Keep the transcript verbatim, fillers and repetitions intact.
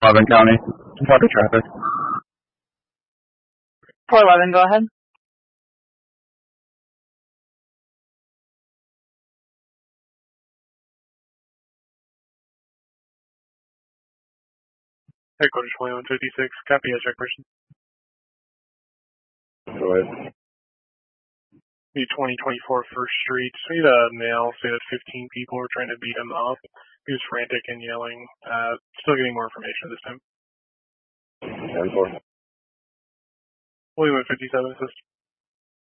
eleven County. Copy traffic. four eleven, go ahead. Headquarters twenty-one fifty-six, copy as check person. Go ahead. Need twenty twenty-four First Street. We need a male, say that fifteen people were trying to beat him up. He was frantic and yelling. Uh, still getting more information this time. ten four. William fifty-seven assist.